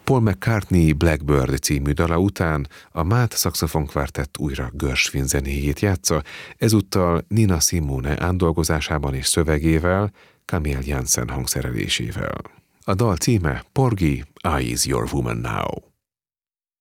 Paul McCartney Blackbird című dala után a Mát szaxofonkvártett újra Gershwin zenéjét játsza, ezúttal Nina Simone átdolgozásában és szövegével, Camille Jansen hangszerelésével. A dal címe Porgy, I Is Your Woman Now.